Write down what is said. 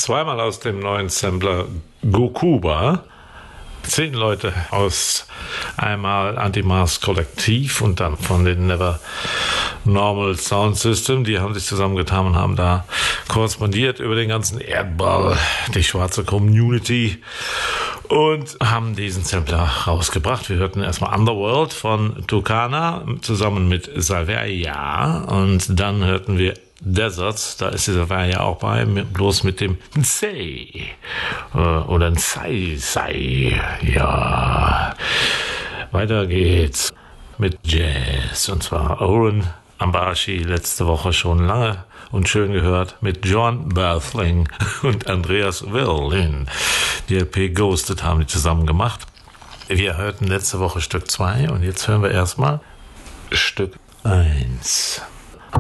zweimal aus dem neuen Sampler Gokuba. 10 Leute aus einmal Anti-Mars Kollektiv und dann von den Never Normal Sound System. Die haben sich zusammengetan und haben da korrespondiert über den ganzen Erdball, die schwarze Community, und haben diesen Sampler rausgebracht. Wir hörten erstmal Underworld von Tucana zusammen mit Salveria und dann hörten wir Deserts, da ist dieser ja auch bei, bloß mit dem Nsei oder Nsei, ja. Weiter geht's mit Jazz, und zwar Oren Ambashi, letzte Woche schon lange und schön gehört, mit John Berthling und Andreas Wellin. Die LP Ghosted haben die zusammen gemacht. Wir hörten letzte Woche Stück 2 und jetzt hören wir erstmal Stück 1.